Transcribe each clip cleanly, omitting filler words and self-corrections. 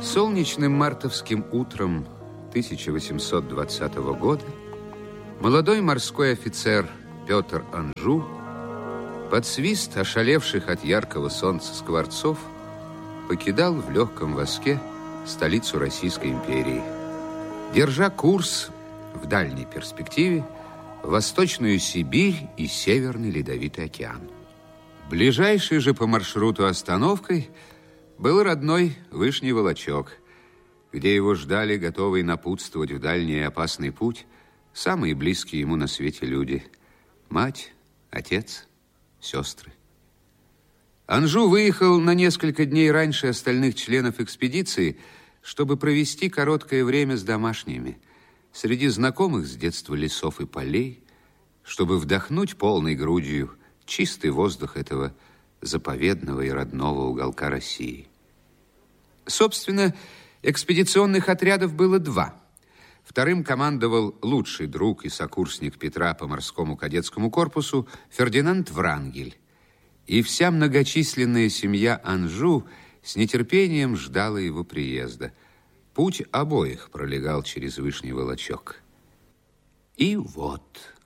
Солнечным мартовским утром 1820 года молодой морской офицер Петр Анжу под свист ошалевших от яркого солнца скворцов покидал в легком воске столицу Российской империи, держа курс в дальней перспективе в Восточную Сибирь и Северный Ледовитый океан. Ближайшей же по маршруту остановкой был родной Вышний Волочек, где его ждали, готовые напутствовать в дальний и опасный путь, самые близкие ему на свете люди: мать, отец, сестры. Анжу выехал на несколько дней раньше остальных членов экспедиции, чтобы провести короткое время с домашними, среди знакомых с детства лесов и полей, чтобы вдохнуть полной грудью чистый воздух этого заповедного и родного уголка России. Собственно, экспедиционных отрядов было два. Вторым командовал лучший друг и сокурсник Петра по морскому кадетскому корпусу Фердинанд Врангель. И вся многочисленная семья Анжу с нетерпением ждала его приезда. Путь обоих пролегал через Вышний Волочек. И вот...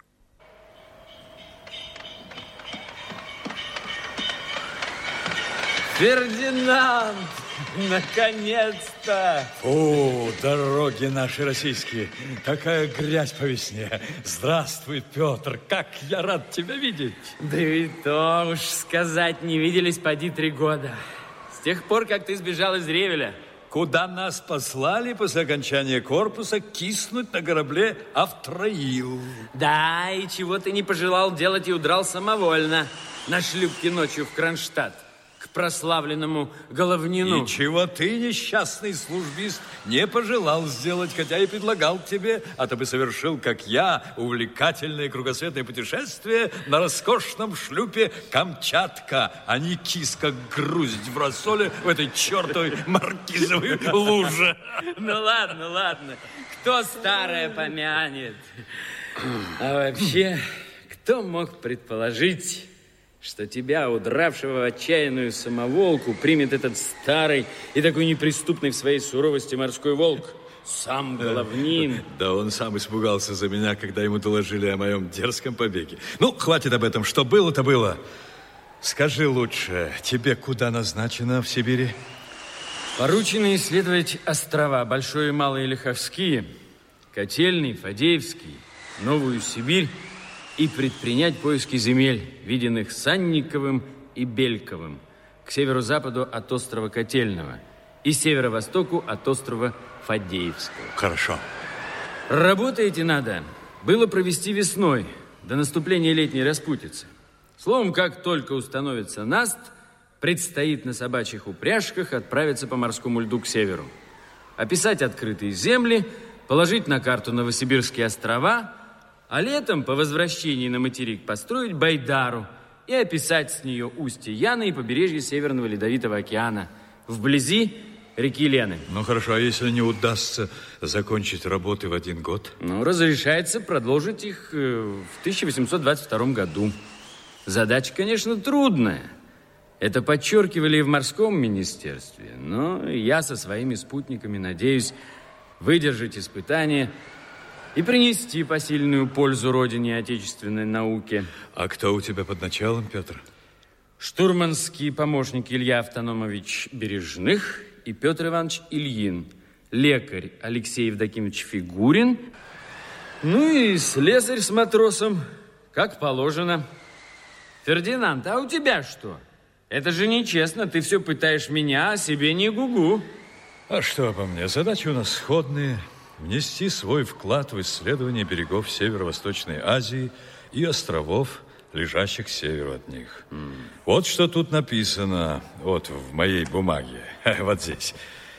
Фердинанд! Наконец-то! О, дороги наши российские, какая грязь по весне. Здравствуй, Петр, как я рад тебя видеть. Да и то уж сказать, не виделись поди 3 года. С тех пор, как ты сбежал из Ревеля. Куда нас послали после окончания корпуса киснуть на корабле Автроил. Да, и чего ты не пожелал делать и удрал самовольно на шлюпке ночью в Кронштадт к прославленному Головнину. И чего ты, несчастный службист, не пожелал сделать, хотя и предлагал тебе, а то бы совершил, как я, увлекательное кругосветное путешествие на роскошном шлюпе Камчатка, а не кис, как груздь в рассоле в этой чертовой маркизовой луже. Ну ладно, ладно. Кто старое помянет? А вообще, кто мог предположить, что тебя, удравшего в отчаянную самоволку, примет этот старый и такой неприступный в своей суровости морской волк, сам Головнин? Да он сам испугался за меня, когда ему доложили о моем дерзком побеге. Ну, хватит об этом. Что было, то было. Скажи лучше, тебе куда назначено в Сибири? Поручено исследовать острова Большой и Малый Лиховские, Котельный, Фадеевский, Новую Сибирь, и предпринять поиски земель, виденных Санниковым и Бельковым, к северо-западу от острова Котельного и северо-востоку от острова Фадеевского. Хорошо. Работаете надо было провести весной, до наступления летней распутицы. Словом, как только установится наст, предстоит на собачьих упряжках отправиться по морскому льду к северу, описать открытые земли, положить на карту Новосибирские острова, а летом, по возвращении на материк, построить байдару и описать с нее устье Яны и побережье Северного Ледовитого океана, вблизи реки Лены. Ну, хорошо, а если не удастся закончить работы в 1 год? Ну, разрешается продолжить их в 1822 году. Задача, конечно, трудная. Это подчеркивали и в морском министерстве, но я со своими спутниками надеюсь выдержать испытания и принести посильную пользу родине и отечественной науке. А кто у тебя под началом, Петр? Штурманский помощник Илья Автономович Бережных и Петр Иванович Ильин, лекарь Алексей Евдокимович Фигурин, ну и слесарь с матросом, как положено. Фердинанд, а у тебя что? Это же нечестно, ты все пытаешь меня, а себе не гугу. А что обо мне? Задачи у нас сходные. Внести свой вклад в исследование берегов Северо-Восточной Азии и островов, лежащих к северу от них. Вот что тут написано, вот в моей бумаге, вот здесь.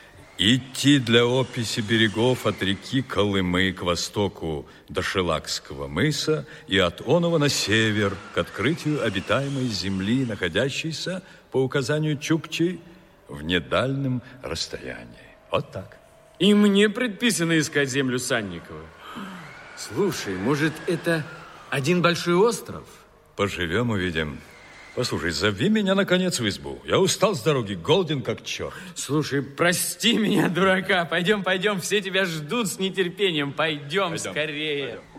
Идти для описи берегов от реки Колымы к востоку до Шелакского мыса и от Онова на север к открытию обитаемой земли, находящейся, по указанию Чукчи, в недальнем расстоянии. Вот так. И мне предписано искать землю Санникова. Слушай, может, это один большой остров? Поживем, увидим. Послушай, зови меня, наконец, в избу. Я устал с дороги, голоден как черт. Слушай, прости меня, дурака. Пойдем, все тебя ждут с нетерпением. Пойдем скорее. Пойдем.